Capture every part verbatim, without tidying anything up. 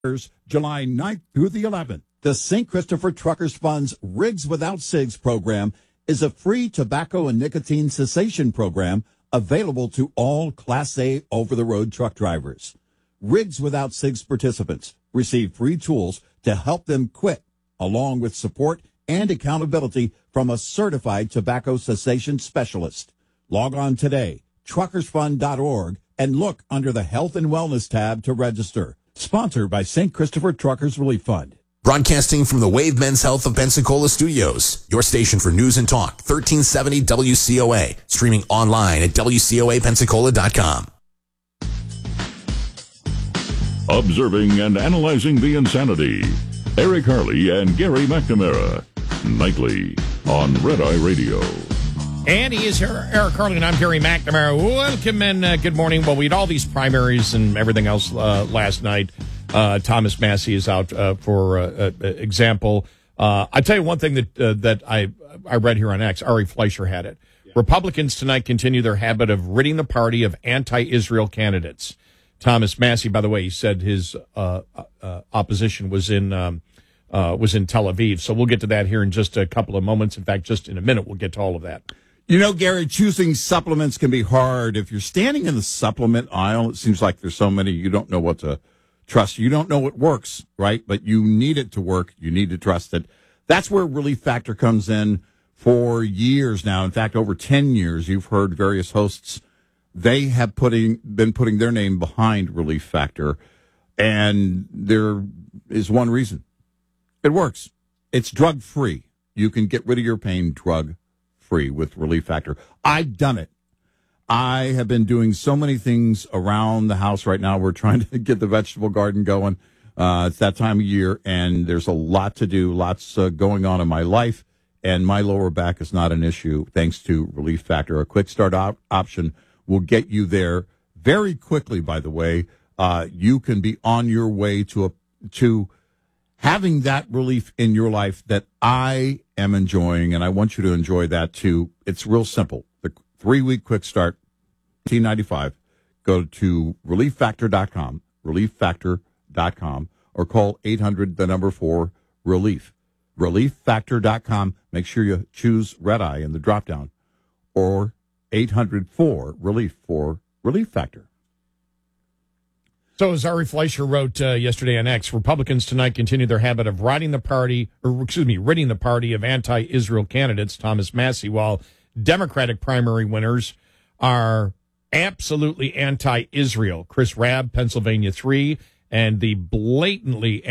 July ninth through the eleventh. The Saint Christopher Truckers Fund's Rigs Without Cigs program is a free tobacco and nicotine cessation program available to all Class A over-the-road truck drivers. Rigs Without Cigs participants receive free tools to help them quit, along with support and accountability from a certified tobacco cessation specialist. Log on today, truckers fund dot org, and look under the Health and Wellness tab to register. Sponsored by Saint Christopher Truckers Relief Fund. Broadcasting from the Wave Men's Health of Pensacola studios, your station for news and talk, thirteen seventy W C O A. Streaming online at W C O A Pensacola dot com. Observing and analyzing the insanity. Eric Harley and Gary McNamara. Nightly on Red Eye Radio. And he is here, Eric Harley, and I'm Gary McNamara. Welcome and uh, good morning. Well, we had all these primaries and everything else uh, last night. Uh, Thomas Massie is out uh, for uh, uh, example. Uh, I tell you one thing that uh, that I I read here on X. Ari Fleischer had it. Yeah. Republicans tonight continue their habit of ridding the party of anti-Israel candidates. Thomas Massie, by the way, he said his uh, uh, opposition was in um, uh, was in Tel Aviv. So we'll get to that here in just a couple of moments. In fact, just in a minute, we'll get to all of that. You know, Gary, choosing supplements can be hard. If you're standing in the supplement aisle, it seems like there's so many you don't know what to trust. You don't know what works, right? But you need it to work. You need to trust it. That's where Relief Factor comes in for years now. In fact, over ten years, you've heard various hosts. They have putting been putting their name behind Relief Factor. And there is one reason. It works. It's drug-free. You can get rid of your pain drug-free with Relief Factor. I've done it. I have been doing so many things around the house right now. We're trying to get the vegetable garden going. Uh, it's that time of year, and there's a lot to do, lots uh, going on in my life, and my lower back is not an issue thanks to Relief Factor. A quick start op- option will get you there very quickly, by the way. Uh, you can be on your way to a, to having that relief in your life that I am enjoying, and I want you to enjoy that too. It's real simple. The three-week quick start, nineteen ninety-five. Go to relief factor dot com, relief factor dot com, or call eight hundred, the number four, relief. relief factor dot com. Make sure you choose Red Eye in the drop-down, or eight hundred four relief for Relief Factor. So as Ari Fleischer wrote uh, yesterday on X, Republicans tonight continue their habit of riding the party, or excuse me, ridding the party of anti-Israel candidates, Thomas Massie, while Democratic primary winners are absolutely anti-Israel. Chris Rabb, Pennsylvania three, and the blatantly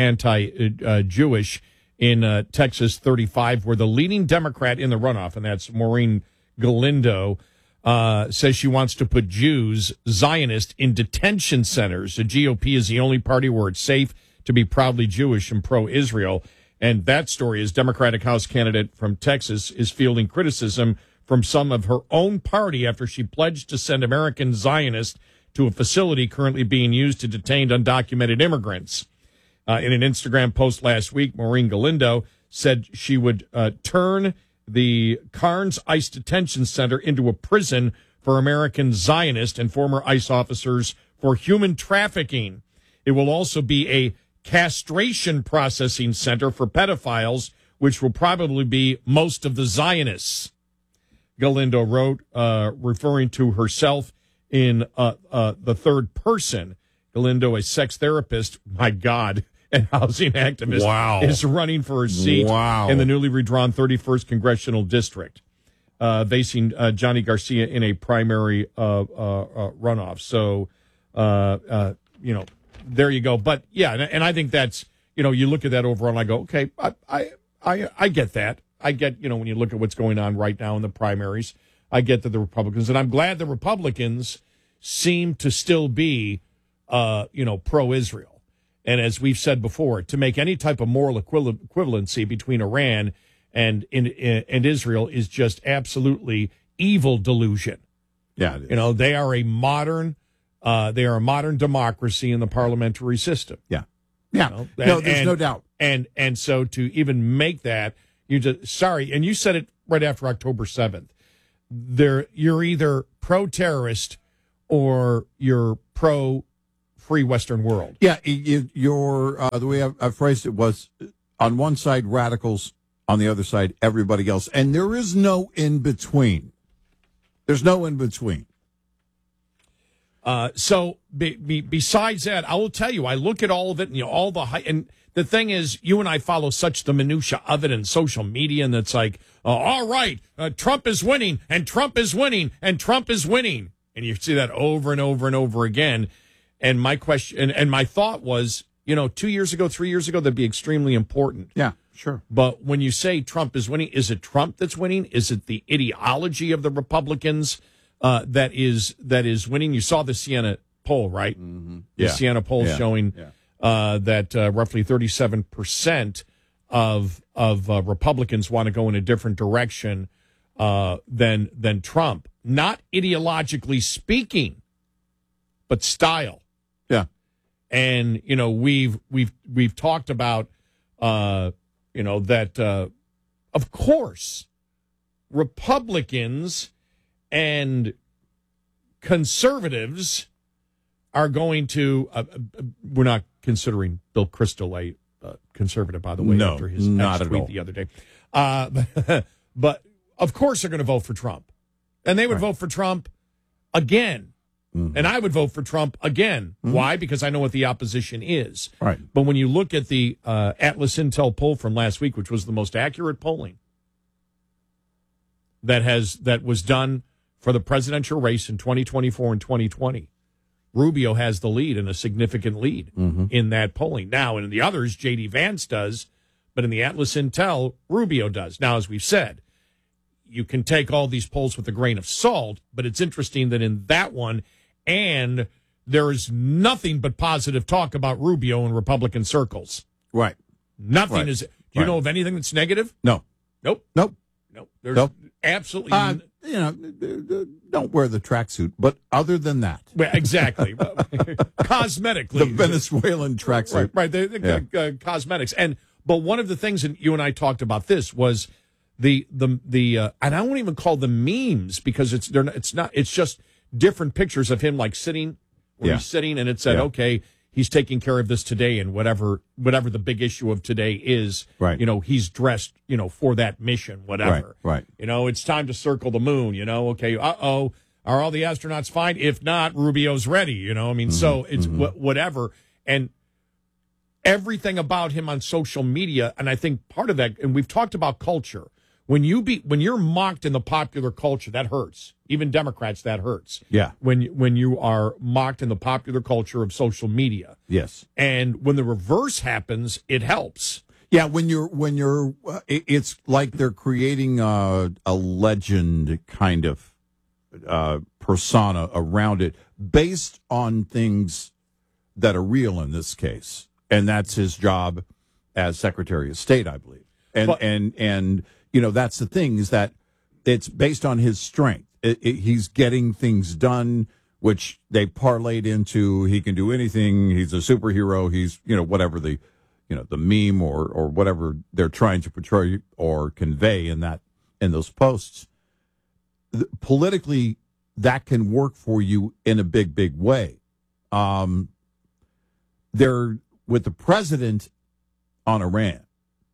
anti-Jewish in uh, Texas thirty-five, were the leading Democrat in the runoff, and that's Maureen Galindo. Uh, says she wants to put Jews, Zionists, in detention centers. The G O P is the only party where it's safe to be proudly Jewish and pro-Israel. And that story is Democratic House candidate from Texas is fielding criticism from some of her own party after she pledged to send American Zionists to a facility currently being used to detain undocumented immigrants. Uh, in an Instagram post last week, Maureen Galindo said she would uh, turn the Carnes ICE Detention Center into a prison for American Zionists and former ICE officers for human trafficking. It will also be a castration processing center for pedophiles, which will probably be most of the Zionists. Galindo wrote, uh, referring to herself in uh, uh, the third person. Galindo, a sex therapist, my God, and housing activist, wow. is running for a seat wow. in the newly redrawn thirty-first Congressional District, uh, facing uh, Johnny Garcia in a primary uh, uh, uh, runoff. So, uh, uh, you know, there you go. But, yeah, and, and I think that's, you know, you look at that overall and I go, okay, I, I, I, I get that. I get, you know, when you look at what's going on right now in the primaries, I get that the Republicans, and I'm glad the Republicans seem to still be, uh, you know, pro-Israel. And as we've said before, to make any type of moral equivalency between Iran and in, and Israel is just absolutely evil delusion. Yeah, it is. You know, they are a modern, uh, they are a modern democracy in the parliamentary system. Yeah, yeah. You know? No, and, there's and, no doubt. And and so to even make that, you just sorry, and you said it right after October seventh. There, you're either pro-terrorist or you're pro free Western world. Yeah, you, your uh, the way I, I phrased it was, on one side radicals, on the other side everybody else, and there is no in between. There's no in between. Uh, so be, be, besides that, I will tell you, I look at all of it, and you know, all the high, and the thing is, you and I follow such the minutia of it in social media, and it's like, uh, all right, uh, Trump is winning, and Trump is winning, and Trump is winning, and you see that over and over and over again. And my question, and, and my thought was, you know, two years ago, three years ago, that'd be extremely important. Yeah, sure. But when you say Trump is winning, is it Trump that's winning? Is it the ideology of the Republicans uh, that is that is winning? You saw the Siena poll, right? Mm-hmm. The Yeah. Siena poll Yeah. showing Yeah. uh, that uh, roughly thirty-seven percent of of uh, Republicans want to go in a different direction uh, than than Trump. Not ideologically speaking, but style. Yeah. And you know, we've we've we've talked about uh, you know that uh, of course Republicans and conservatives are going to. Uh, we're not considering Bill Kristol a uh, conservative, by the way, No, after his not ex at tweet all. the other day. Uh, but of course, they're going to vote for Trump, and they would Right. vote for Trump again. Mm-hmm. And I would vote for Trump again. Mm-hmm. Why? Because I know what the opposition is. Right. But when you look at the uh, Atlas Intel poll from last week, which was the most accurate polling that has that was done for the presidential race in twenty twenty-four and twenty twenty, Rubio has the lead and a significant lead Mm-hmm. in that polling. Now, in the others, J D. Vance does, but in the Atlas Intel, Rubio does. Now, as we've said, you can take all these polls with a grain of salt, but it's interesting that in that one, and there is nothing but positive talk about Rubio in Republican circles. Right. Nothing Right. is. Do you Right. know of anything that's negative? No. Nope. Nope. Nope. There's Nope. absolutely. Uh, you know, uh, uh, don't wear the tracksuit. But other than that, well, exactly. Cosmetically, the Venezuelan tracksuit. right? Right. The, the Yeah. uh, cosmetics, and but one of the things, and you and I talked about this was the the the, uh, and I won't even call them memes because it's they're not, it's not it's just different pictures of him like sitting where Yeah. he's sitting, and it said, Yeah. okay, he's taking care of this today, and whatever whatever the big issue of today is, Right. you know, he's dressed, you know, for that mission, whatever. Right, right. You know, it's time to circle the moon. You know, okay, uh oh, are all the astronauts fine? If not, Rubio's ready. You know, I mean, so it's wh- whatever, and everything about him on social media, and I think part of that, and we've talked about culture. When you be when you're mocked in the popular culture, that hurts. Even Democrats, that hurts. Yeah. When when you are mocked in the popular culture of social media, Yes. and when the reverse happens, it helps. Yeah, when you're when you're, uh, it- it's like they're creating a, a legend kind of uh, persona around it, based on things that are real in this case, and that's his job as Secretary of State, I believe. And But- and and you know, that's the thing, is that it's based on his strength. It, it, he's getting things done, which they parlayed into he can do anything. He's a superhero. He's, you know, whatever the, you know, the meme or or whatever they're trying to portray or convey in that in those posts. The, politically, that can work for you in a big, big way. Um, there, with the president on Iran,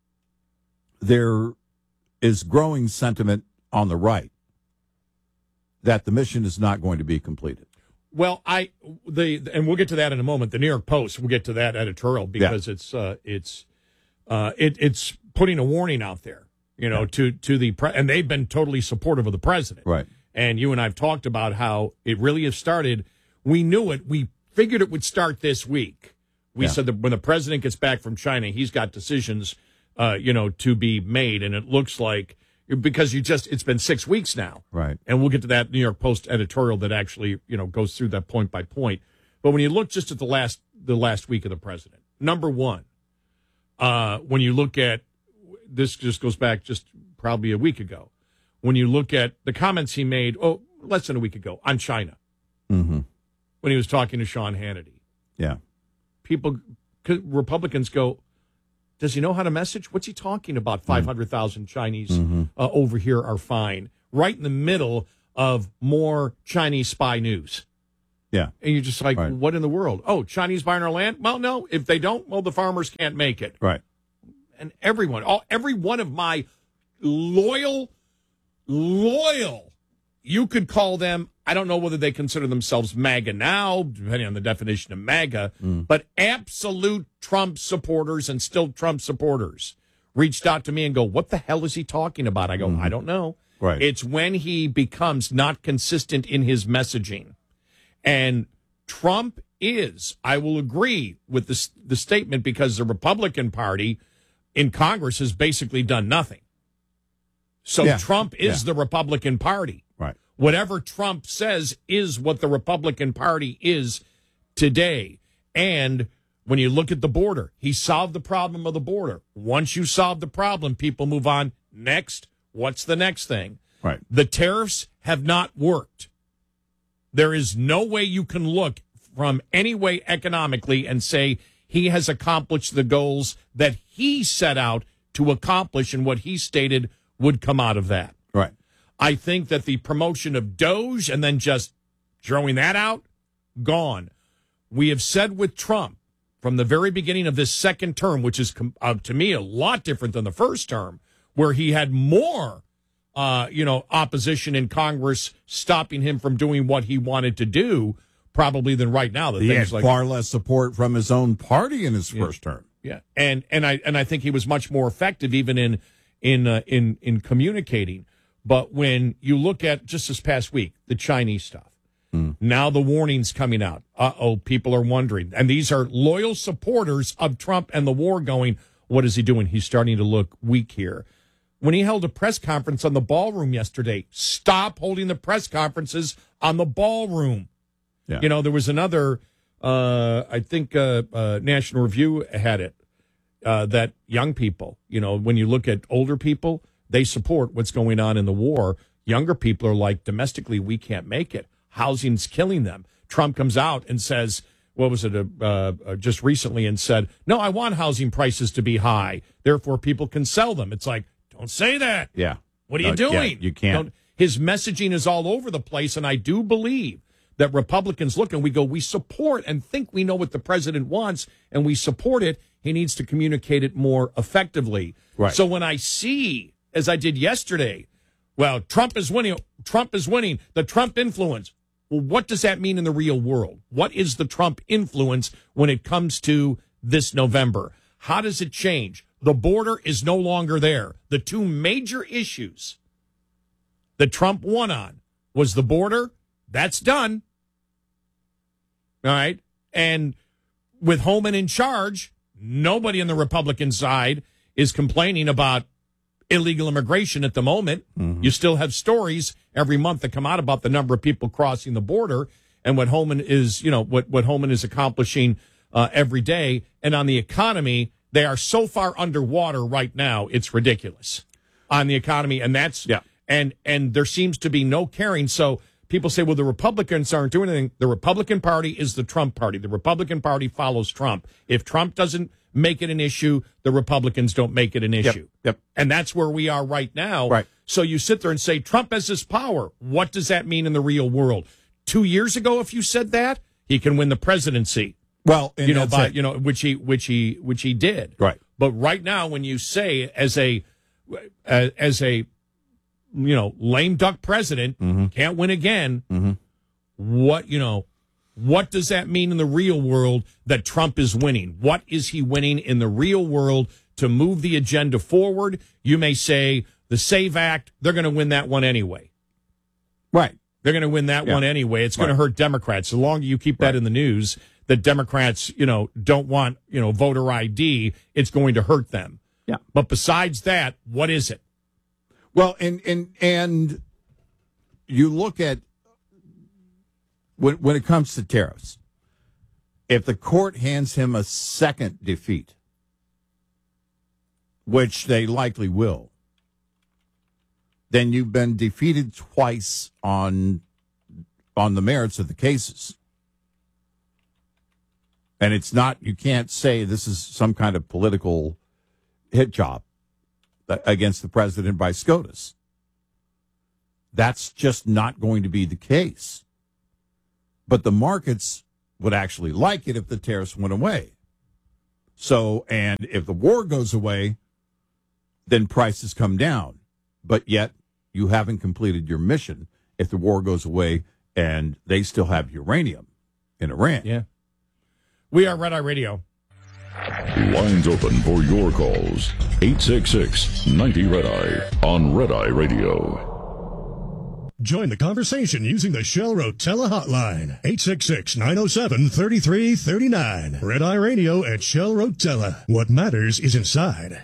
there is growing sentiment on the right that the mission is not going to be completed. Well, I the and we'll get to that in a moment. The New York Post, we'll get to that editorial because it's uh, it's uh, it, it's putting a warning out there, you know, Yeah. to to the pre- and they've been totally supportive of the president, Right. And you and I've talked about how it really has started. We knew it. We figured it would start this week. We Yeah. said that when the president gets back from China, he's got decisions, uh, you know, to be made, and it looks like because you just it's been six weeks now. Right. And we'll get to that New York Post editorial that actually, you know, goes through that point by point. But when you look just at the last the last week of the president, number one, uh, when you look at this, just goes back just probably a week ago. When you look at the comments he made, oh, less than a week ago on China, Mm-hmm. when he was talking to Sean Hannity, Yeah. people, Republicans go, does he know how to message? What's he talking about? five hundred thousand Chinese Mm-hmm. uh, over here are fine. Right in the middle of more Chinese spy news. Yeah. And you're just like, Right. what in the world? Oh, Chinese buying our land? Well, no. If they don't, well, the farmers can't make it. Right. And everyone, all every one of my loyal, loyal, you could call them, I don't know whether they consider themselves MAGA now, depending on the definition of MAGA, Mm. but absolute Trump supporters and still Trump supporters reached out to me and go, what the hell is he talking about? I go, Mm-hmm. I don't know. Right. It's when he becomes not consistent in his messaging. And Trump is, I will agree with this, the statement, because the Republican Party in Congress has basically done nothing. So Yeah. Trump is Yeah. the Republican Party. Right. Whatever Trump says is what the Republican Party is today. And when you look at the border, he solved the problem of the border. Once you solve the problem, people move on. Next, what's the next thing? Right. The tariffs have not worked. There is no way you can look from any way economically and say he has accomplished the goals that he set out to accomplish and what he stated would come out of that. Right. I think that the promotion of Doge and then just throwing that out, gone. We have said with Trump from the very beginning of this second term, which is uh, to me a lot different than the first term, where he had more, uh, you know, opposition in Congress stopping him from doing what he wanted to do, probably than right now. The He had things like far less support from his own party in his first term. yeah, and and I and I think he was much more effective even in in uh, in in communicating. But when you look at just this past week, the Chinese stuff, mm. now the warnings coming out. Uh oh, people are wondering, and these are loyal supporters of Trump and the war. Going, what is he doing? He's starting to look weak here. When he held a press conference on the ballroom yesterday, stop holding the press conferences on the ballroom. Yeah. You know, there was another, uh, I think uh, uh, National Review had it, uh, that young people, you know, when you look at older people, they support what's going on in the war. Younger people are like, domestically, we can't make it. Housing's killing them. Trump comes out and says, what was it, uh, uh, just recently, and said, no, I want housing prices to be high. Therefore, people can sell them. It's like, don't say that. Yeah. What are No, you doing? yeah, you can't. Don't, his messaging is all over the place, and I do believe that Republicans look and we go, we support and think we know what the president wants, and we support it. He needs to communicate it more effectively. Right. So when I see, as I did yesterday, well, Trump is winning. Trump is winning. The Trump influence. Well, what does that mean in the real world? What is the Trump influence when it comes to this November? How does it change? The border is no longer there. The two major issues that Trump won on was the border. That's done. All right. And with Homan in charge, nobody on the Republican side is complaining about illegal immigration at the moment. Mm-hmm. You still have stories every month that come out about the number of people crossing the border and what Homan is, you know, what, what Homan is accomplishing uh, every day. And on the economy, they are so far underwater right now, it's ridiculous on the economy. And that's, yeah. and, and there seems to be no caring. So people say, well, the Republicans aren't doing anything. The Republican Party is the Trump Party. The Republican Party follows Trump. If Trump doesn't make it an issue, the Republicans don't make it an issue. Yep. Yep. And that's where we are right now. Right. So you sit there and say, Trump has this power. What does that mean in the real world? Two years ago, if you said that, he can win the presidency. Well, and you know, by, it. you know, which he, which he, which he did. Right. But right now, when you say as a, uh, as a, you know, lame duck president, mm-hmm. can't win again. Mm-hmm. What, you know, what does that mean in the real world that Trump is winning? What is he winning in the real world to move the agenda forward? You may say the SAVE Act, they're going to win that one anyway. Right. They're going to win that yeah. one anyway. It's going right. to hurt Democrats. The longer you keep that right. in the news, that Democrats, you know, don't want, you know, voter I D, it's going to hurt them. Yeah. But besides that, what is it? Well, and and and you look at when when it comes to tariffs, if the court hands him a second defeat, which they likely will, then you've been defeated twice on on the merits of the cases. And it's not, you can't say this is some kind of political hit job against the president by SCOTUS. That's just not going to be the case. but the markets would actually like it if the tariffs went away. So, and if the war goes away, then prices come down. But yet, you haven't completed your mission if the war goes away and they still have uranium in Iran. Yeah. We are Red Eye Radio. Lines open for your calls. eight six six, ninety, Red Eye on Red Eye Radio. Join the conversation using the Shell Rotella hotline. eight six six, nine oh seven, three three three nine. Red Eye Radio at Shell Rotella. What matters is inside.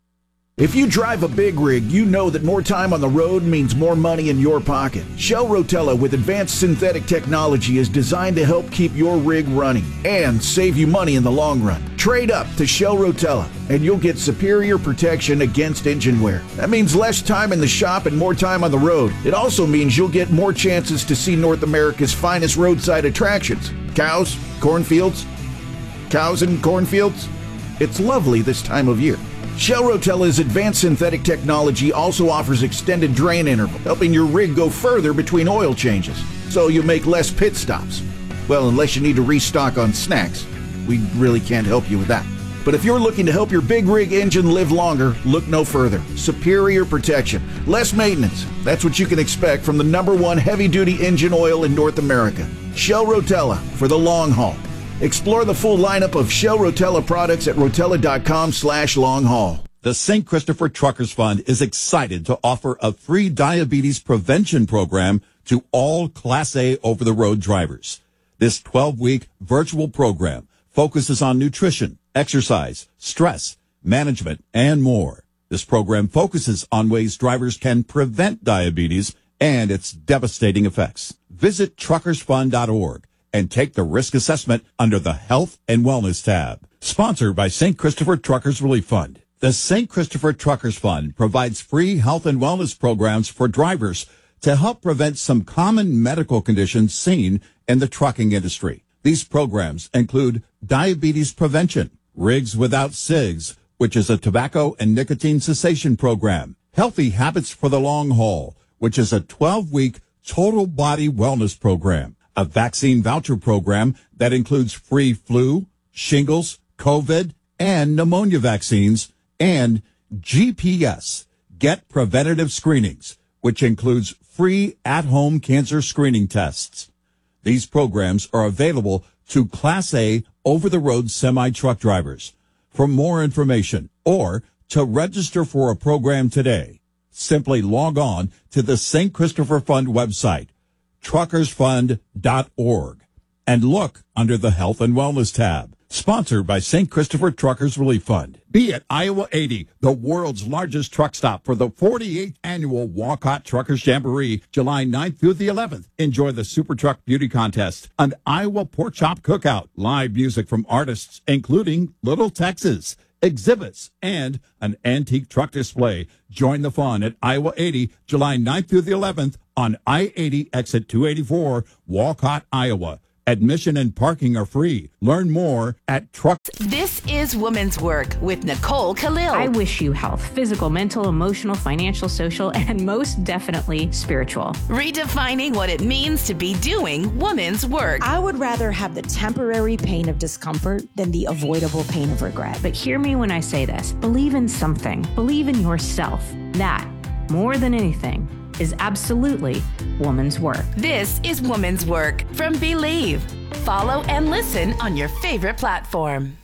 If you drive a big rig, you know that more time on the road means more money in your pocket. Shell Rotella with advanced synthetic technology is designed to help keep your rig running and save you money in the long run. Trade up to Shell Rotella and you'll get superior protection against engine wear. That means less time in the shop and more time on the road. It also means you'll get more chances to see North America's finest roadside attractions. Cows, cornfields, cows and cornfields. It's lovely this time of year. Shell Rotella's advanced synthetic technology also offers extended drain interval, helping your rig go further between oil changes, so you make less pit stops. Well, unless you need to restock on snacks. We really can't help you with that. But if you're looking to help your big rig engine live longer, look no further. Superior protection, less maintenance. That's what you can expect from the number one heavy-duty engine oil in North America. Shell Rotella for the long haul. Explore the full lineup of Shell Rotella products at rotella.com slash long haul. The Saint Christopher Truckers Fund is excited to offer a free diabetes prevention program to all Class A over-the-road drivers. This twelve-week virtual program focuses on nutrition, exercise, stress, management, and more. This program focuses on ways drivers can prevent diabetes and its devastating effects. Visit truckers fund dot org. and take the risk assessment under the Health and Wellness tab. Sponsored by Saint Christopher Truckers Relief Fund. The Saint Christopher Truckers Fund provides free health and wellness programs for drivers to help prevent some common medical conditions seen in the trucking industry. These programs include diabetes prevention, Rigs Without Cigs, which is a tobacco and nicotine cessation program, Healthy Habits for the Long Haul, which is a twelve-week total body wellness program, a vaccine voucher program that includes free flu, shingles, COVID, and pneumonia vaccines, and G P S, Get Preventative Screenings, which includes free at-home cancer screening tests. These programs are available to Class A over-the-road semi-truck drivers. For more information or to register for a program today, simply log on to the Saint Christopher Fund website, truckers fund dot org, and look under the Health and Wellness tab. Sponsored by Saint Christopher Truckers Relief Fund. Be at Iowa eighty, the world's largest truck stop for the forty-eighth Annual Walcott Truckers Jamboree, July ninth through the eleventh. Enjoy the Super Truck Beauty Contest, an Iowa Pork Chop Cookout, live music from artists including Little Texas, exhibits, and an antique truck display. Join the fun at Iowa eighty, July ninth through the eleventh on I eighty exit two eighty-four, Walcott, Iowa. Admission and parking are free. Learn more at Truck. This is Woman's Work with Nicole Khalil. I wish you health, physical, mental, emotional, financial, social, and most definitely spiritual. Redefining what it means to be doing woman's work. I would rather have the temporary pain of discomfort than the avoidable pain of regret. But hear me when I say this. Believe in something. Believe in yourself. That, more than anything, is absolutely woman's work. This is Woman's Work from Believe. Follow and listen on your favorite platform.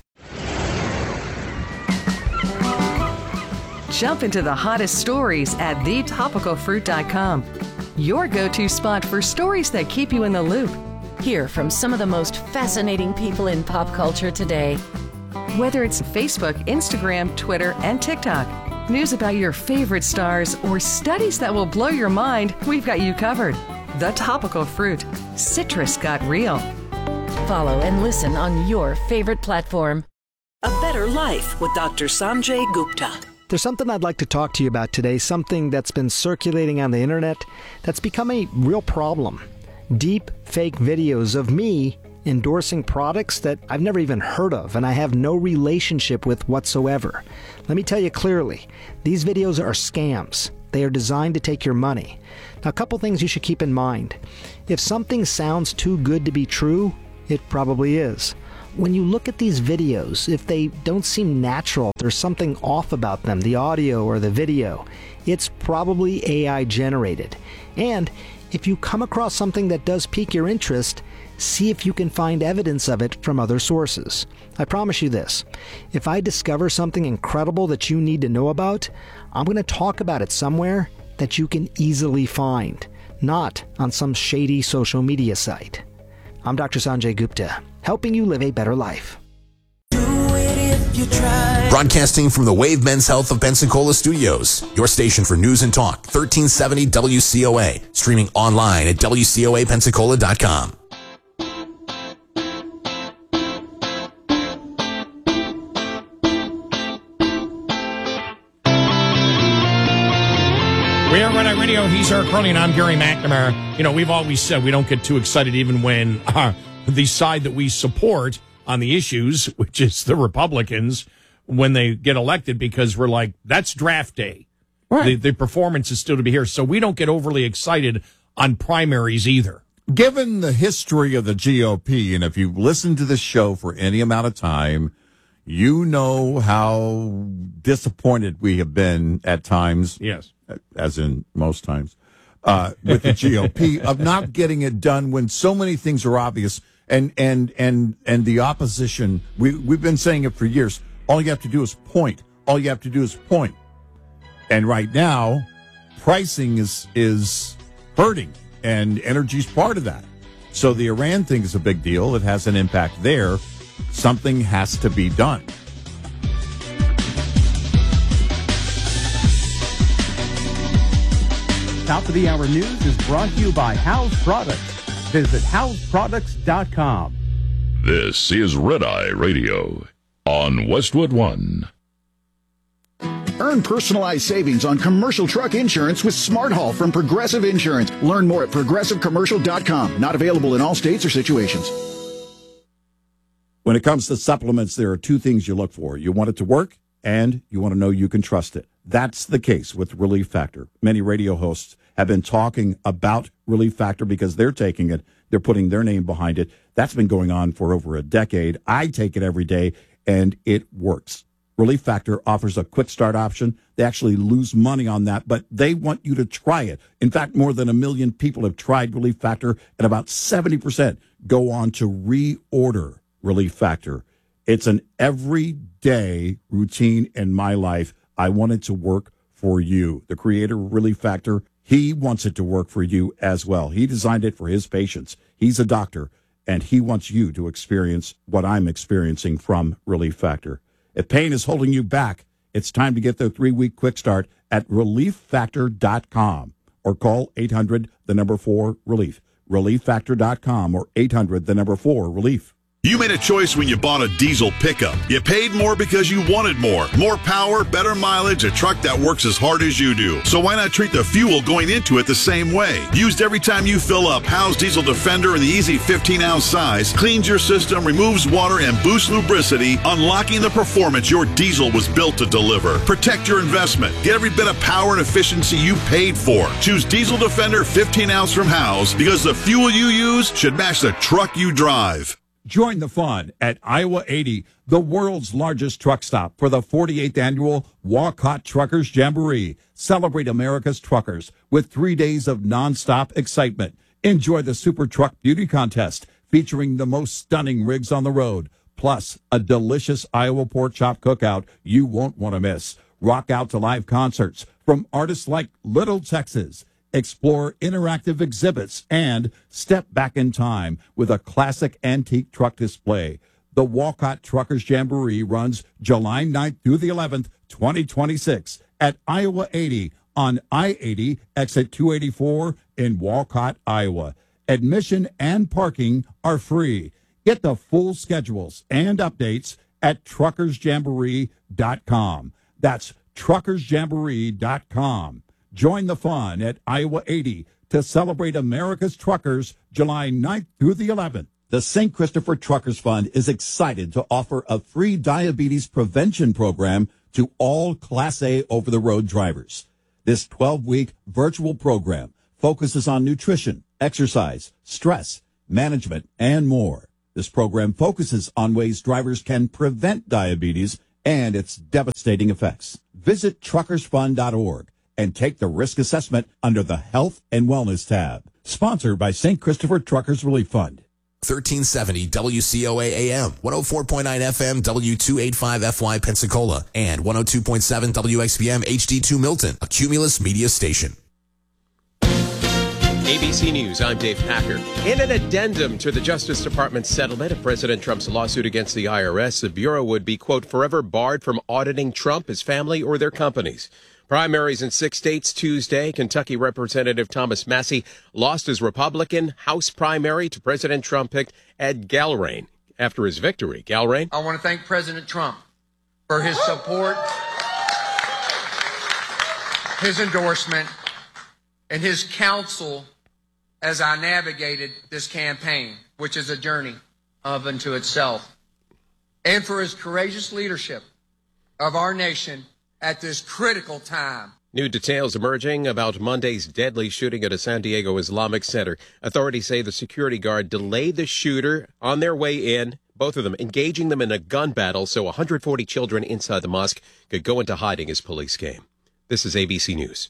Jump into the hottest stories at the topical fruit dot com. Your go-to spot for stories that keep you in the loop. Hear from some of the most fascinating people in pop culture today. Whether it's Facebook, Instagram, Twitter, and TikTok, news about your favorite stars, or studies that will blow your mind, we've got you covered. The Topical Fruit. Citrus got real. Follow and listen on your favorite platform. A Better Life with Doctor Sanjay Gupta. There's something I'd like to talk to you about today, something that's been circulating on the internet that's become a real problem. Deep fake videos of me endorsing products that I've never even heard of and I have no relationship with whatsoever. Let me tell you clearly, these videos are scams. They are designed to take your money. Now, a couple things you should keep in mind. If something sounds too good to be true, it probably is. When you look at these videos, if they don't seem natural, there's something off about them, the audio or the video, it's probably A I generated. And if you come across something that does pique your interest, see if you can find evidence of it from other sources. I promise you this, if I discover something incredible that you need to know about, I'm going to talk about it somewhere that you can easily find, not on some shady social media site. I'm Doctor Sanjay Gupta, helping you live a better life. Broadcasting from the Wave Men's Health of Pensacola Studios, your station for news and talk, thirteen seventy W C O A, streaming online at W C O A Pensacola dot com. We are Red Eye Radio. He's Eric Curley, and I'm Gary McNamara. You know, we've always said we don't get too excited even when uh, the side that we support on the issues, which is the Republicans, when they get elected, because we're like, that's draft day. Right. The, the performance is still to be here. So we don't get overly excited on primaries either. Given the history of the G O P, and if you've listened to this show for any amount of time, you know how disappointed we have been at times. Yes. As in most times, uh, with the G O P of not getting it done when so many things are obvious. And, and, and, and the opposition, we, we've been saying it for years. All you have to do is point. All you have to do is point. And right now, pricing is, is hurting, and energy's part of that. So the Iran thing is a big deal. It has an impact there. Something has to be done. Top of the Hour News is brought to you by House Products. Visit house products dot com. This is Red Eye Radio on Westwood One. Earn personalized savings on commercial truck insurance with Smart Haul from Progressive Insurance. Learn more at progressive commercial dot com. Not available in all states or situations. When it comes to supplements, there are two things you look for. You want it to work, and you want to know you can trust it. That's the case with Relief Factor. Many radio hosts have been talking about Relief Factor because they're taking it. They're putting their name behind it. That's been going on for over a decade. I take it every day, and it works. Relief Factor offers a quick start option. They actually lose money on that, but they want you to try it. In fact, more than a million people have tried Relief Factor, and about seventy percent go on to reorder Relief Factor. It's an everyday routine in my life. I want it to work for you. The creator of Relief Factor, he wants it to work for you as well. He designed it for his patients. He's a doctor, and he wants you to experience what I'm experiencing from Relief Factor. If pain is holding you back, it's time to get the three-week quick start at relief factor dot com or call eight hundred, the number four, relief. relief factor dot com or eight hundred, the number four, relief. You made a choice when you bought a diesel pickup. You paid more because you wanted more. More power, better mileage, a truck that works as hard as you do. So why not treat the fuel going into it the same way? Used every time you fill up, Howe's Diesel Defender in the easy fifteen ounce size cleans your system, removes water, and boosts lubricity, unlocking the performance your diesel was built to deliver. Protect your investment. Get every bit of power and efficiency you paid for. Choose Diesel Defender fifteen ounce from Howe's because the fuel you use should match the truck you drive. Join the fun at Iowa eighty, the world's largest truck stop, for the forty-eighth annual Walcott Truckers Jamboree. Celebrate America's truckers with three days of nonstop excitement. Enjoy the Super Truck Beauty Contest featuring the most stunning rigs on the road, plus a delicious Iowa pork chop cookout you won't want to miss. Rock out to live concerts from artists like Little Texas. Explore interactive exhibits and step back in time with a classic antique truck display. The Walcott Truckers Jamboree runs July ninth through the eleventh, twenty twenty-six at Iowa eighty on I eighty, exit two eighty-four in Walcott, Iowa. Admission and parking are free. Get the full schedules and updates at truckers jamboree dot com. That's truckers jamboree dot com. Join the fun at Iowa eighty to celebrate America's truckers July ninth through the eleventh. The Saint Christopher Truckers Fund is excited to offer a free diabetes prevention program to all Class A over-the-road drivers. This twelve-week virtual program focuses on nutrition, exercise, stress, management, and more. This program focuses on ways drivers can prevent diabetes and its devastating effects. Visit truckers fund dot org and take the risk assessment under the Health and Wellness tab. Sponsored by Saint Christopher Truckers Relief Fund. thirteen seventy W C O A A M, one oh four point nine F M, W two eighty-five F Y Pensacola, and one oh two point seven W X P M H D two Milton, a Cumulus media station. A B C News, I'm Dave Packer. In an addendum to the Justice Department's settlement of President Trump's lawsuit against the I R S, the Bureau would be, quote, forever barred from auditing Trump, his family, or their companies. Primaries in six states Tuesday. Kentucky Representative Thomas Massie lost his Republican House primary to President Trump-picked Ed Galrain. After his victory, Galrain. I want to thank President Trump for his support, his endorsement, and his counsel as I navigated this campaign, which is a journey of unto itself, and for his courageous leadership of our nation at this critical time. New details emerging about Monday's deadly shooting at a San Diego Islamic center. Authorities say the security guard delayed the shooter on their way in, both of them engaging them in a gun battle so one hundred forty children inside the mosque could go into hiding as police came. This is A B C News.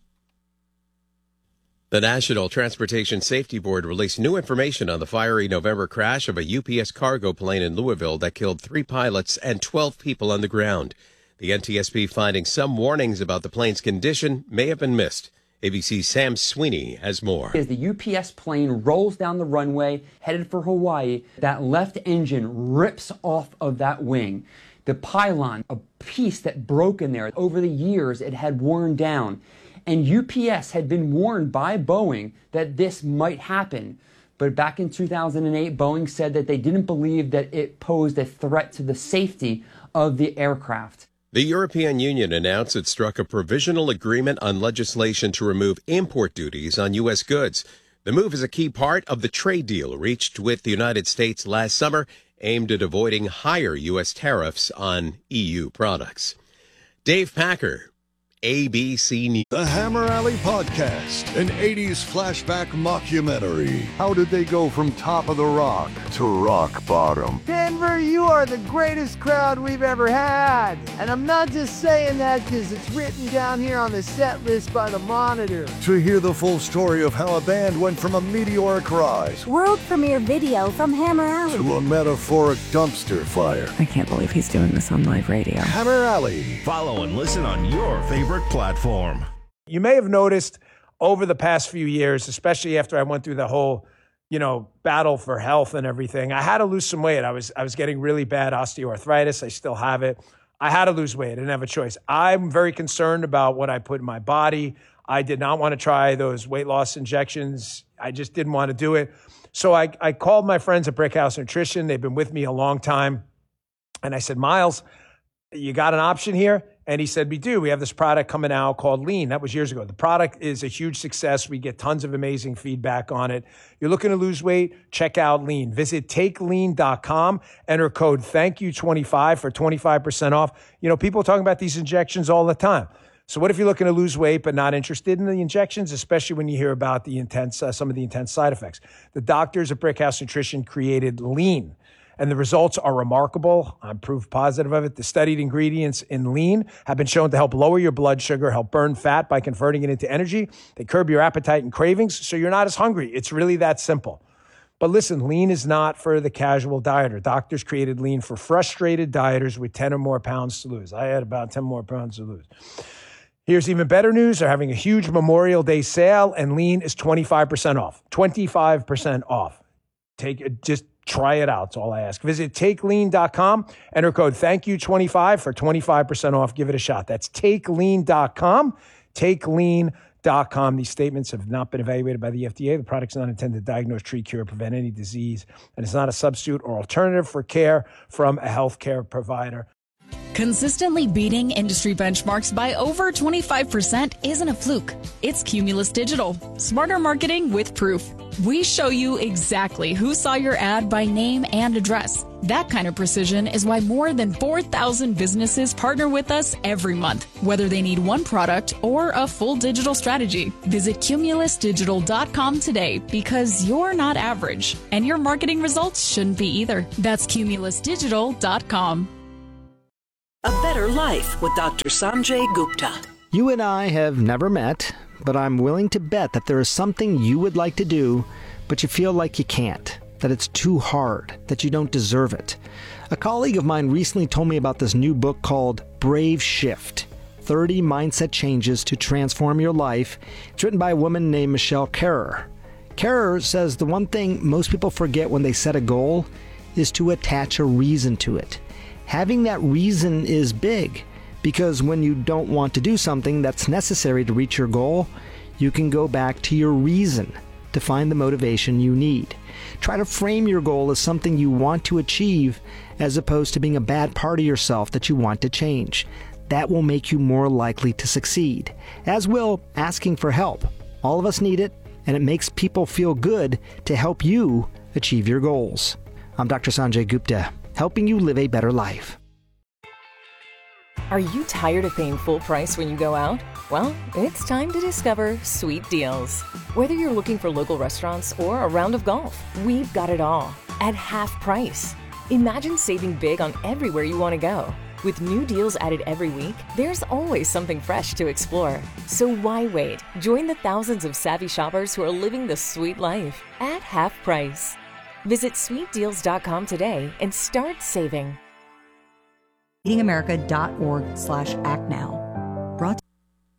The National Transportation Safety Board released new information on the fiery November crash of a U P S cargo plane in Louisville that killed three pilots and twelve people on the ground. The N T S B finding some warnings about the plane's condition may have been missed. A B C's Sam Sweeney has more. As the U P S plane rolls down the runway, headed for Hawaii, that left engine rips off of that wing. The pylon, a piece that broke in there. Over the years, it had worn down. And U P S had been warned by Boeing that this might happen. But back in two thousand eight, Boeing said that they didn't believe that it posed a threat to the safety of the aircraft. The European Union announced it struck a provisional agreement on legislation to remove import duties on U S goods. The move is a key part of the trade deal reached with the United States last summer, aimed at avoiding higher U S tariffs on E U products. Dave Packer, A B C News. The Hammer Alley Podcast, an eighties flashback mockumentary. How did they go from top of the rock to rock bottom? Denver, you are the greatest crowd we've ever had. And I'm not just saying that because it's written down here on the set list by the Monitor. To hear the full story of how a band went from a meteoric rise, world premiere video from Hammer Alley, to a metaphoric dumpster fire. I can't believe he's doing this on live radio. Hammer Alley. Follow and listen on your favorite platform. You may have noticed over the past few years, especially after I went through the whole, you know, battle for health and everything, I had to lose some weight. I was I was getting really bad osteoarthritis. I still have it. I had to lose weight. I didn't have a choice. I'm very concerned about what I put in my body. I did not want to try those weight loss injections. I just didn't want to do it. So I, I called my friends at Brickhouse Nutrition. They've been with me a long time. And I said, Miles, you got an option here? And he said, we do. We have this product coming out called Lean. That was years ago. The product is a huge success. We get tons of amazing feedback on it. You're looking to lose weight? Check out Lean. Visit take lean dot com. Enter code thank you twenty-five for twenty-five percent off. You know, people are talking about these injections all the time. So what if you're looking to lose weight but not interested in the injections, especially when you hear about the intense, uh, some of the intense side effects? The doctors at Brickhouse Nutrition created Lean. And the results are remarkable. I'm proof positive of it. The studied ingredients in Lean have been shown to help lower your blood sugar, help burn fat by converting it into energy. They curb your appetite and cravings, so you're not as hungry. It's really that simple. But listen, Lean is not for the casual dieter. Doctors created Lean for frustrated dieters with ten or more pounds to lose. I had about ten more pounds to lose. Here's even better news. They're having a huge Memorial Day sale, and Lean is twenty-five percent off. twenty-five percent off. Take it, just try it out. That's all I ask. Visit take lean dot com. Enter code thank you twenty-five for twenty-five percent off. Give it a shot. That's take lean dot com. take lean dot com. These statements have not been evaluated by the F D A. The product's not intended to diagnose, treat, cure, prevent any disease, and it's not a substitute or alternative for care from a healthcare provider. Consistently beating industry benchmarks by over twenty-five percent isn't a fluke. It's Cumulus Digital. Smarter marketing with proof. We show you exactly who saw your ad by name and address. That kind of precision is why more than four thousand businesses partner with us every month, whether they need one product or a full digital strategy. Visit cumulus digital dot com today because you're not average, and your marketing results shouldn't be either. That's cumulus digital dot com. A Better Life with Doctor Sanjay Gupta. You and I have never met, but I'm willing to bet that there is something you would like to do, but you feel like you can't, that it's too hard, that you don't deserve it. A colleague of mine recently told me about this new book called Brave Shift, thirty Mindset Changes to Transform Your Life. It's written by a woman named Michelle Kerrer. Kerrer says the one thing most people forget when they set a goal is to attach a reason to it. Having that reason is big, because when you don't want to do something that's necessary to reach your goal, you can go back to your reason to find the motivation you need. Try to frame your goal as something you want to achieve as opposed to being a bad part of yourself that you want to change. That will make you more likely to succeed, as will asking for help. All of us need it, and it makes people feel good to help you achieve your goals. I'm Doctor Sanjay Gupta, helping you live a better life. Are you tired of paying full price when you go out? Well, it's time to discover Sweet Deals. Whether you're looking for local restaurants or a round of golf, we've got it all at half price. Imagine saving big on everywhere you want to go. With new deals added every week, there's always something fresh to explore. So why wait? Join the thousands of savvy shoppers who are living the sweet life at half price. Visit sweet deals dot com today and start saving. eating america dot org slash act now. Brought to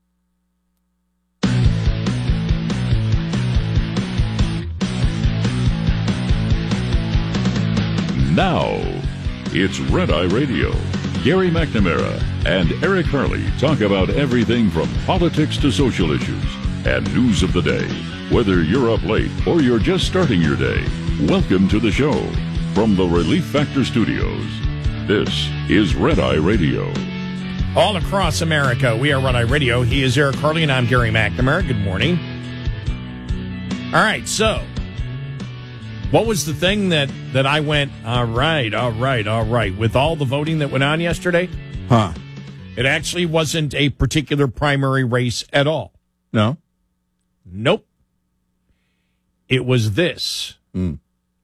Now, it's Red Eye Radio. Gary McNamara and Eric Harley talk about everything from politics to social issues and news of the day. Whether you're up late or you're just starting your day, welcome to the show. From the Relief Factor Studios, this is Red Eye Radio. All across America, we are Red Eye Radio. He is Eric Harley, and I'm Gary McNamara. Good morning. All right, so what was the thing that, that I went, all right, all right, all right, with all the voting that went on yesterday? Huh. It actually wasn't a particular primary race at all. No? Nope. It was this. Mm.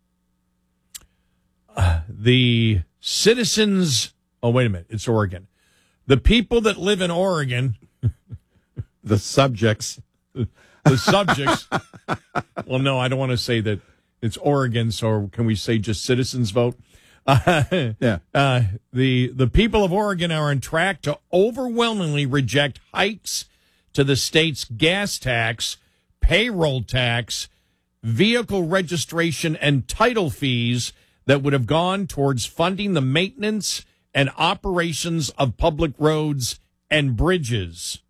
Uh, the citizens, oh, wait a minute, it's Oregon. The people that live in Oregon. The subjects. The subjects. Well, no, I don't want to say that it's Oregon, so can we say just citizens vote? Uh, yeah. Uh, the, the people of Oregon are on track to overwhelmingly reject hikes to the state's gas tax, payroll tax, vehicle registration, and title fees that would have gone towards funding the maintenance and operations of public roads and bridges.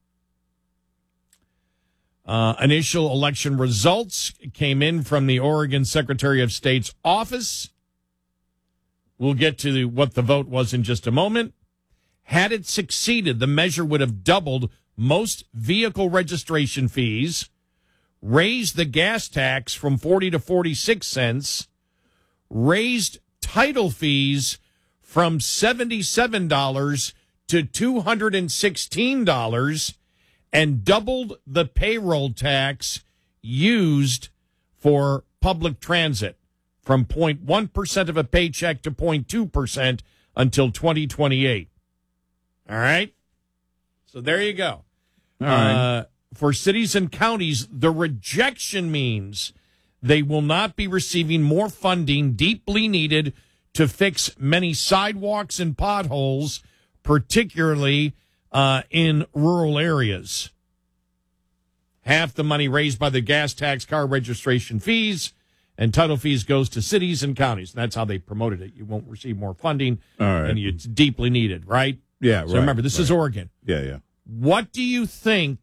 Uh, initial election results came in from the Oregon Secretary of State's office. We'll get to the, what the vote was in just a moment. Had it succeeded, the measure would have doubled most vehicle registration fees, raised the gas tax from forty to forty-six cents, raised title fees from seventy-seven dollars to two hundred sixteen dollars, and doubled the payroll tax used for public transit from zero point one percent of a paycheck to zero point two percent until twenty twenty-eight. All right? So there you go. All right. Uh, for cities and counties, the rejection means they will not be receiving more funding deeply needed to fix many sidewalks and potholes, particularly uh, in rural areas. Half the money raised by the gas tax, car registration fees, and title fees goes to cities and counties. And that's how they promoted it. You won't receive more funding, All right. and it's deeply needed, right? Yeah, So right, remember, this right. is Oregon. Yeah, yeah. What do you think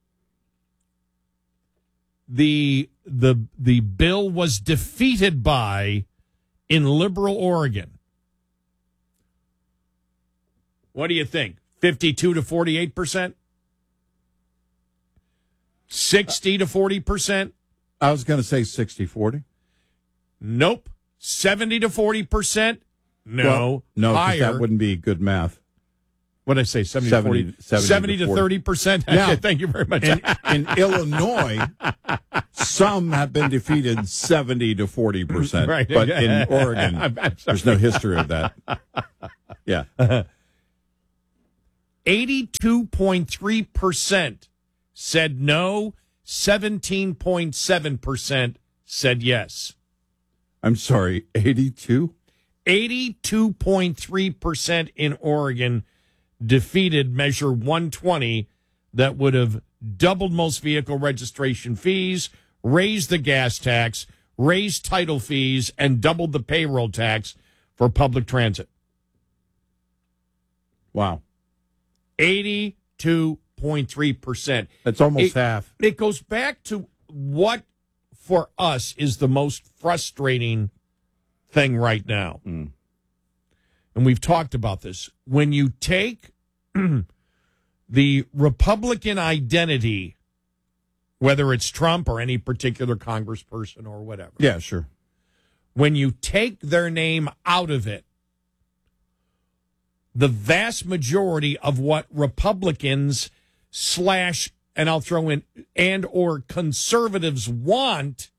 the the the bill was defeated by in liberal Oregon? What do you think? fifty-two to forty-eight percent? sixty to forty percent? I was going to say sixty forty. Nope. seventy to forty percent? No. Well, no, 'cause higher. that wouldn't be good math. What did I say? seventy, seventy, forty, seventy, seventy to forty. thirty percent? Now, Thank you very much. In, in Illinois, some have been defeated seventy to forty percent. Right. But in Oregon, I'm- I'm sorry. there's no history of that. Yeah. eighty-two point three percent said no, seventeen point seven percent said yes. I'm sorry, eighty-two? eighty-two point three percent in Oregon defeated Measure one twenty that would have doubled most vehicle registration fees, raised the gas tax, raised title fees, and doubled the payroll tax for public transit. Wow. eighty-two point three percent. That's almost It- half. It goes back to what, for us, is the most frustrating thing right now. Mm. And we've talked about this. When you take the Republican identity, whether it's Trump or any particular congressperson or whatever, Yeah, sure. when you take their name out of it, the vast majority of what Republicans slash, and I'll throw in, and or conservatives want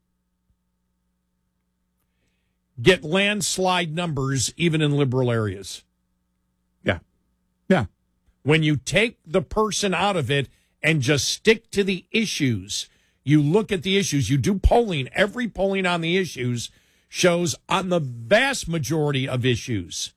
get landslide numbers even in liberal areas. Yeah. Yeah. When you take the person out of it and just stick to the issues, you look at the issues, you do polling, every polling on the issues shows on the vast majority of issues,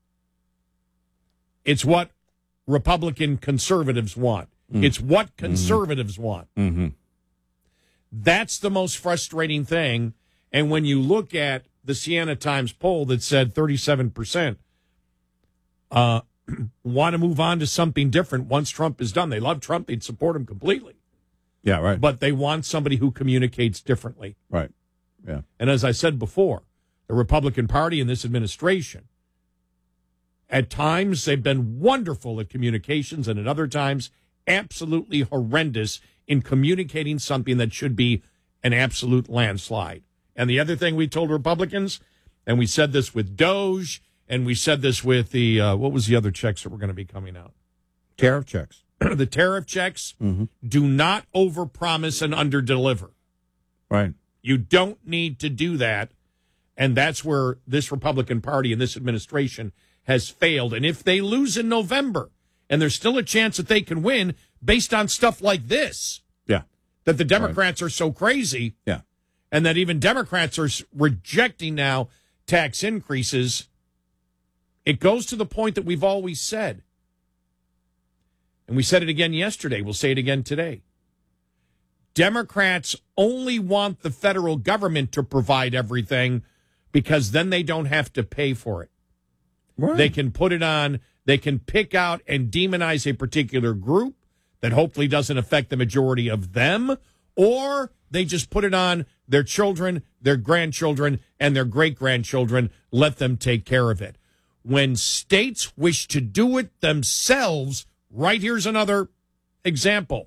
it's what Republican conservatives want. Mm. It's what conservatives mm-hmm. want. Mm-hmm. That's the most frustrating thing. And when you look at the Siena Times poll that said thirty-seven percent uh, want to move on to something different once Trump is done. They love Trump. They'd support him completely. Yeah, right. But they want somebody who communicates differently. Right. Yeah. And as I said before, the Republican Party and this administration, at times they've been wonderful at communications, and at other times absolutely horrendous in communicating something that should be an absolute landslide. And the other thing we told Republicans, and we said this with Doge, and we said this with the, uh, what was the other checks that were going to be coming out? Tariff checks. The tariff checks, mm-hmm. do not overpromise and underdeliver. Right. You don't need to do that. And that's where this Republican Party and this administration has failed. And if they lose in November, and there's still a chance that they can win based on stuff like this, yeah, that the Democrats right. are so crazy, yeah, and that even Democrats are rejecting now tax increases, it goes to the point that we've always said. And we said it again yesterday. We'll say it again today. Democrats only want the federal government to provide everything because then they don't have to pay for it. Right. They can put it on, they can pick out and demonize a particular group that hopefully doesn't affect the majority of them, or they just put it on their children, their grandchildren, and their great-grandchildren, let them take care of it. When states wish to do it themselves, right here's another example.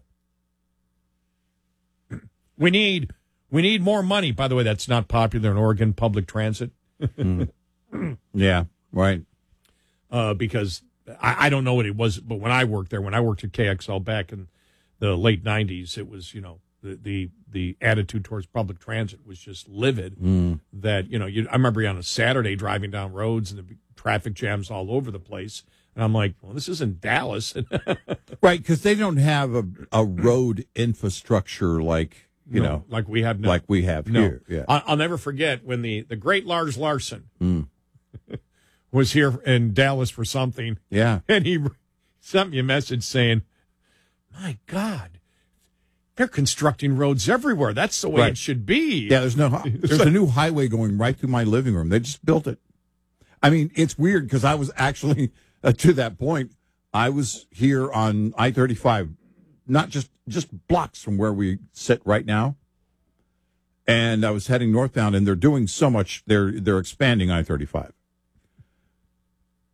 We need we need more money. By the way, that's not popular in Oregon, public transit. mm. Yeah, right. Uh, because I, I don't know what it was, but when I worked there, when I worked at K X L back in the late nineties, it was, you know, the the, the attitude towards public transit was just livid. Mm. That, you know, you, I remember on a Saturday driving down roads and the traffic jams all over the place. And I'm like, well, this isn't Dallas. Right, because they don't have a, a road infrastructure like, you no, know. Like we have now. Like we have no. here. Yeah. I, I'll never forget when the, the great Lars Larson mm. was here in Dallas for something. Yeah. And he sent me a message saying, my God, they're constructing roads everywhere. That's the way right. it should be. Yeah, there's no there's a new highway going right through my living room. They just built it. I mean, it's weird because I was actually, uh, to that point, I was here on I thirty-five, not just, just blocks from where we sit right now. And I was heading northbound, and they're doing so much. They're they're expanding I thirty-five.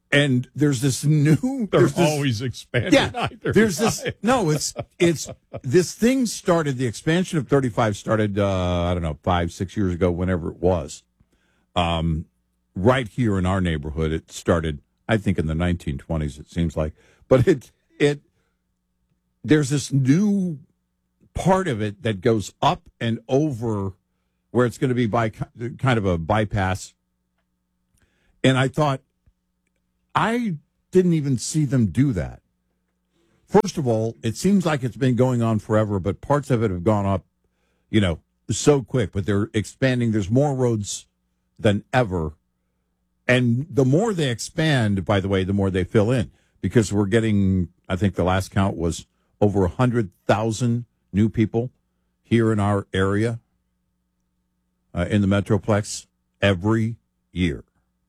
And there's this new. They're there's this, always expanding. Yeah, either there's side. this. No, it's it's this thing started. The expansion of thirty-five started. Uh, I don't know, five, six years ago, whenever it was. Um, right here in our neighborhood, it started. I think in the nineteen twenties. It seems like, but it it there's this new part of it that goes up and over where it's going to be by kind of a bypass. And I thought, I didn't even see them do that. First of all, it seems like it's been going on forever, but parts of it have gone up, you know, so quick. But they're expanding. There's more roads than ever. And the more they expand, by the way, the more they fill in. Because we're getting, I think the last count was over one hundred thousand new people here in our area, uh, in the Metroplex, every year.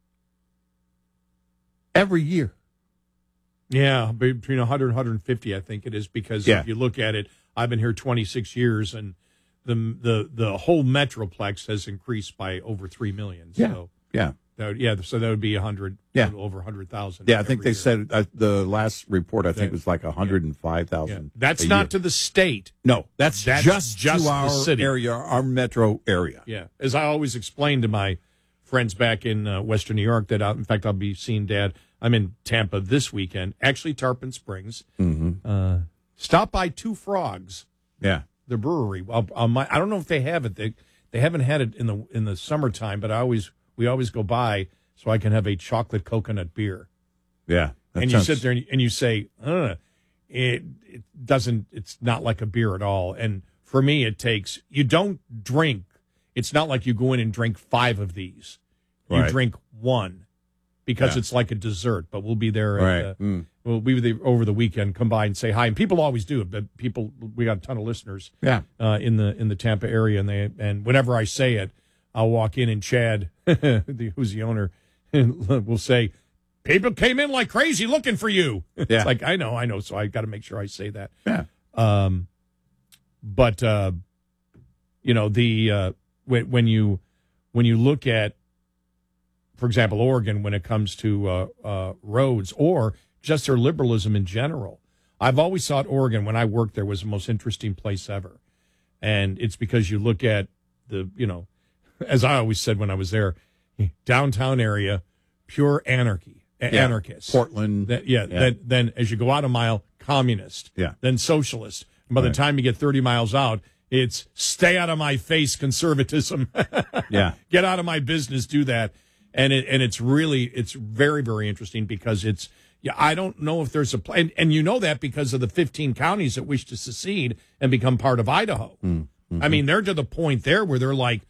Every year. Yeah, between one hundred and one hundred fifty, I think it is, because Yeah. if you look at it, I've been here twenty-six years, and the the the whole Metroplex has increased by over three million. Yeah, So yeah. that would, yeah, so that would be one hundred, Yeah. over one hundred thousand. Yeah, I think they year. said uh, the last report, I think, That- was like one hundred five thousand. Yeah. That's a not year. to the state. No, that's, That's just, just to the our city. area, our metro area. Yeah, as I always explain to my friends back in uh, Western New York, that I, in fact I'll be seeing Dad. I'm in Tampa this weekend, actually Tarpon Springs. Mm-hmm. Uh, stop by Two Frogs, Yeah. the brewery. I'll, I'll, my, I don't know if they have it. They they haven't had it in the in the summertime, but I always we always go by so I can have a chocolate coconut beer. Yeah. that and sounds- you sit there and you, and you say, uh, it it doesn't. It's not like a beer at all. And for me, it takes. You don't drink. It's not like you go in and drink five of these. You Right. drink one because Yeah. it's like a dessert. But we'll be there. At, Right. uh, Mm. We'll be there over the weekend. Come by and say hi. And people always do. But people, we got a ton of listeners. Yeah. Uh, in the in the Tampa area, and they and whenever I say it, I'll walk in and Chad, the, who's the owner, will say, "People came in like crazy looking for you." Yeah. It's like, I know, I know. So I got to make sure I say that. Yeah. Um, but uh, you know, the uh, when when you when you look at, for example, Oregon, when it comes to uh, uh, roads or just their liberalism in general, I've always thought Oregon, when I worked there, was the most interesting place ever, and it's because you look at the, you know, as I always said when I was there, downtown area, pure anarchy, a- Yeah. anarchists. Portland. That, yeah. Yeah. Then, then as you go out a mile, communist. Yeah. Then socialist. And by the Right. time you get thirty miles out, it's stay out of my face conservatism. Yeah. Get out of my business. Do that. And it, and it's really, it's very, very interesting because it's, yeah, I don't know if there's a plan. And, and you know that because of the fifteen counties that wish to secede and become part of Idaho. Mm-hmm. I mean, they're to the point there where they're like,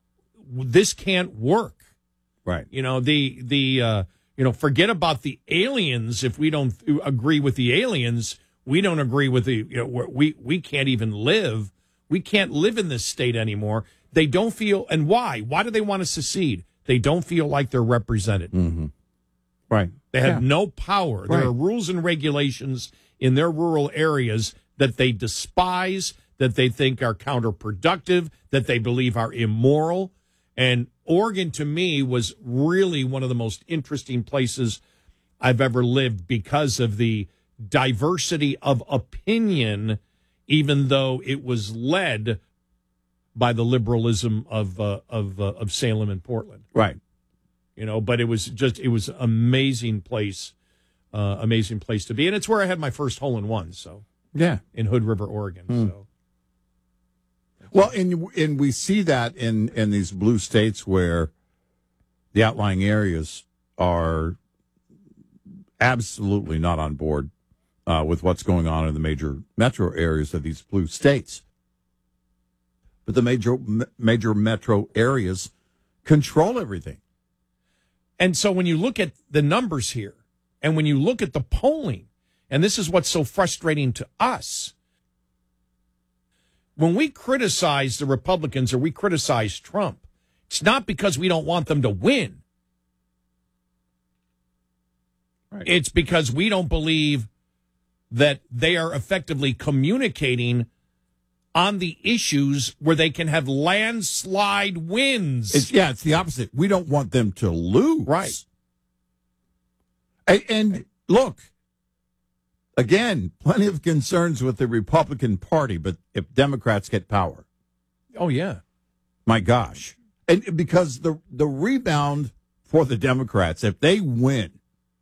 this can't work. Right. You know, the, the, uh, you know, forget about the aliens. If we don't agree with the aliens, we don't agree with the, you know, we, we can't even live. We can't live in this state anymore. They don't feel, and why? Why do they want to secede? They don't feel like they're represented. Mm-hmm. Right. They have Yeah. no power. There Right. are rules and regulations in their rural areas that they despise, that they think are counterproductive, that they believe are immoral. And Oregon, to me, was really one of the most interesting places I've ever lived because of the diversity of opinion, even though it was led by the liberalism of uh, of uh, of Salem and Portland. Right. You know, but it was just, it was amazing place, uh, amazing place to be. And it's where I had my first hole in one. So, Yeah. in Hood River, Oregon. Hmm. So, Well, and and we see that in, in these blue states where the outlying areas are absolutely not on board uh, with what's going on in the major metro areas of these blue states. But the major major metro areas control everything. and so when you look at the numbers here and when you look at the polling, and this is what's so frustrating to us, when we criticize the Republicans or we criticize Trump, it's not because we don't want them to win. Right. It's because we don't believe that they are effectively communicating on the issues where they can have landslide wins. It's, yeah, it's the opposite. We don't want them to lose. Right. And, and look, again, plenty of concerns with the Republican Party, but if Democrats get power. Oh, yeah. My gosh. And because the the rebound for the Democrats, if they win,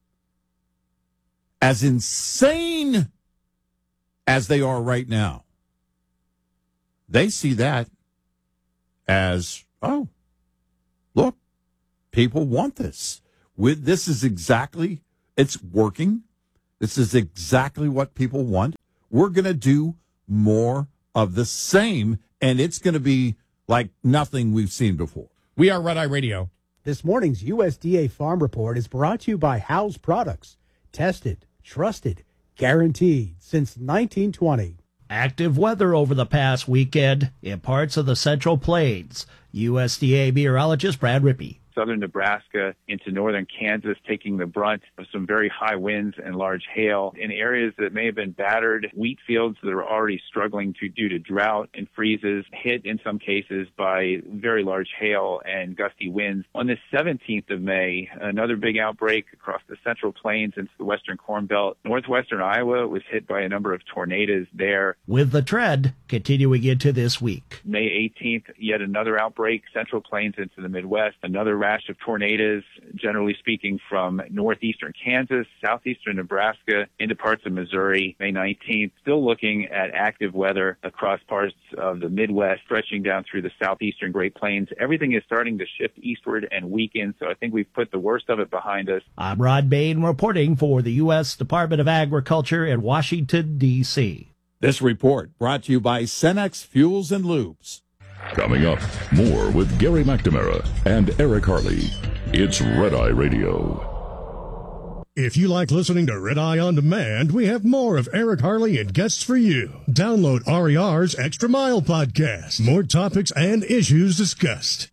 as insane as they are right now, they see that as, oh, look, people want this. With this is exactly, it's working. This is exactly what people want. We're going to do more of the same, and it's going to be like nothing we've seen before. We are Red Eye Radio. This morning's U S D A Farm Report is brought to you by House Products. Tested, trusted, guaranteed since nineteen twenty. Active weather over the past weekend in parts of the Central Plains. U S D A meteorologist Brad Rippey. Southern Nebraska into northern Kansas, taking the brunt of some very high winds and large hail in areas that may have been battered. Wheat fields that are already struggling to, due to drought and freezes, hit in some cases by very large hail and gusty winds. On the seventeenth of May, another big outbreak across the Central Plains into the Western Corn Belt. Northwestern Iowa was hit by a number of tornadoes there. With the trend continuing into this week. May eighteenth, yet another outbreak, Central Plains into the Midwest, another rash of tornadoes, generally speaking, from northeastern Kansas, southeastern Nebraska, into parts of Missouri. May nineteenth, still looking at active weather across parts of the Midwest, stretching down through the southeastern Great Plains. Everything is starting to shift eastward and weaken, so I think we've put the worst of it behind us. I'm Rod Bain reporting for the U S Department of Agriculture in Washington, D C This report brought to you by Cenex Fuels and Lubes. Coming up, more with Gary McNamara and Eric Harley. It's Red Eye Radio. If you like listening to Red Eye On Demand, we have more of Eric Harley and guests for you. Download R E R's Extra Mile podcast. More topics and issues discussed.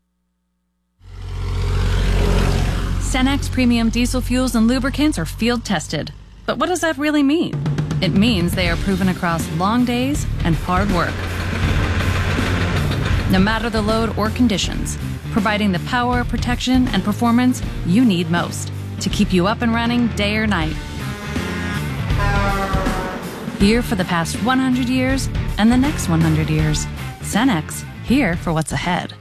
Cenex Premium Diesel Fuels and Lubricants are field tested. But what does that really mean? It means they are proven across long days and hard work. No matter the load or conditions, providing the power, protection, and performance you need most to keep you up and running day or night. Here for the past one hundred years and the next one hundred years. Cenex, here for what's ahead.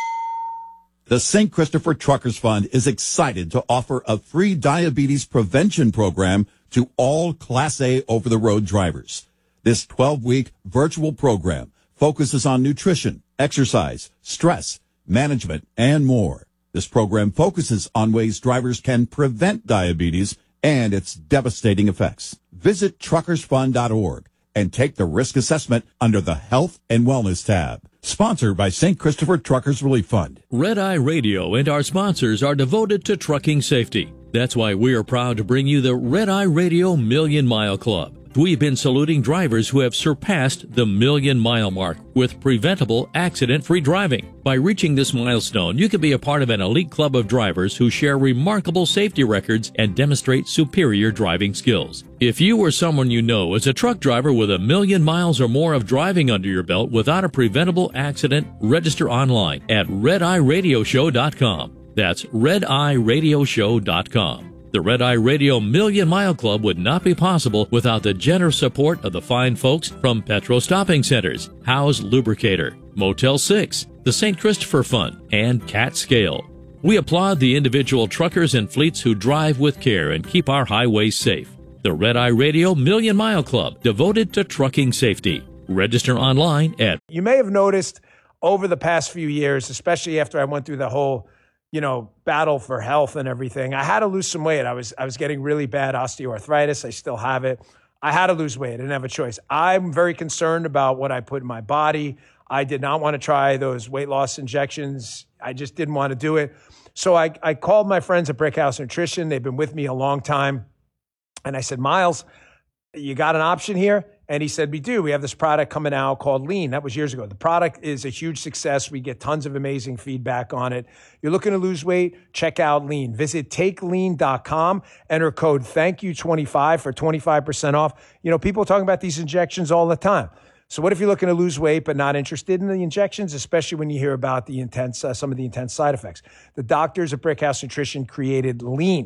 The Saint Christopher Truckers Fund is excited to offer a free diabetes prevention program to all Class A over-the-road drivers. This twelve-week virtual program focuses on nutrition, exercise, stress, management, and more. This program focuses on ways drivers can prevent diabetes and its devastating effects. Visit truckers fund dot org and take the risk assessment under the Health and Wellness tab. Sponsored by Saint Christopher Truckers Relief Fund. Red Eye Radio and our sponsors are devoted to trucking safety. That's why we are proud to bring you the Red Eye Radio Million Mile Club. We've been saluting drivers who have surpassed the million mile mark with preventable accident-free driving. By reaching this milestone, you can be a part of an elite club of drivers who share remarkable safety records and demonstrate superior driving skills. If you or someone you know is a truck driver with a million miles or more of driving under your belt without a preventable accident, register online at red eye radio show dot com. That's red eye radio show dot com. The Red Eye Radio Million Mile Club would not be possible without the generous support of the fine folks from Petro Stopping Centers, Howe's Lubricator, Motel six, the Saint Christopher Fund, and Cat Scale. We applaud the individual truckers and fleets who drive with care and keep our highways safe. The Red Eye Radio Million Mile Club, devoted to trucking safety. Register online at... You may have noticed over the past few years, especially after I went through the whole you know, battle for health and everything. I had to lose some weight. I was I was getting really bad osteoarthritis. I still have it. I had to lose weight. I didn't have a choice. I'm very concerned about what I put in my body. I did not want to try those weight loss injections. I just didn't want to do it. So I, I called my friends at Brickhouse Nutrition. They've been with me a long time. And I said, Miles, you got an option here? And he said, we do. We have this product coming out called Lean. That was years ago. The product is a huge success. We get tons of amazing feedback on it. You're looking to lose weight? Check out Lean. Visit take lean dot com. Enter code thank you twenty-five for twenty-five percent off. You know, people are talking about these injections all the time. So what if you're looking to lose weight but not interested in the injections, especially when you hear about the intense, uh, some of the intense side effects? The doctors at Brickhouse Nutrition created Lean.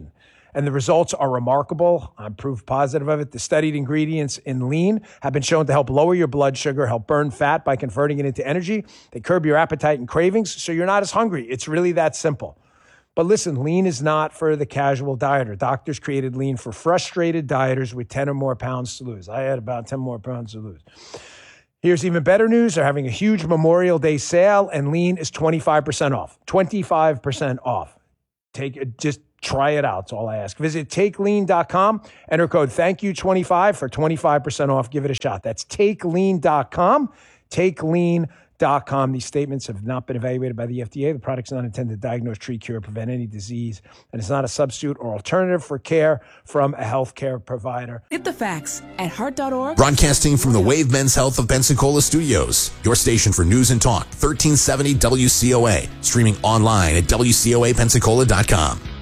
and the results are remarkable. I'm proof positive of it. The studied ingredients in Lean have been shown to help lower your blood sugar, help burn fat by converting it into energy. They curb your appetite and cravings, so you're not as hungry. It's really that simple. But listen, Lean is not for the casual dieter. Doctors created Lean for frustrated dieters with ten or more pounds to lose. I had about ten more pounds to lose. Here's even better news. They're having a huge Memorial Day sale, and Lean is twenty-five percent off. twenty-five percent off. Take it, just try it out. That's all I ask. Visit take lean dot com. Enter code thank you twenty-five for twenty-five percent off. Give it a shot. That's take lean dot com. take lean dot com. These statements have not been evaluated by the F D A. The product's not intended to diagnose, treat, cure, or prevent any disease, and it's not a substitute or alternative for care from a healthcare provider. Get the facts at heart dot org. Broadcasting from the Wave Men's Health of Pensacola studios, your station for news and talk, thirteen seventy W C O A. Streaming online at W C O A Pensacola dot com.